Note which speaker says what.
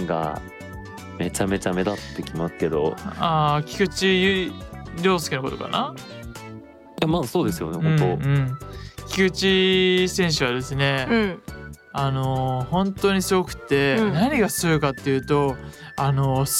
Speaker 1: がめちゃめちゃ目立ってきますけど、
Speaker 2: 菊池涼介のことかな。
Speaker 1: いやまあそうですよね本当、
Speaker 2: 菊池選手はですね、本当にすごくて、何がすごいかっていうと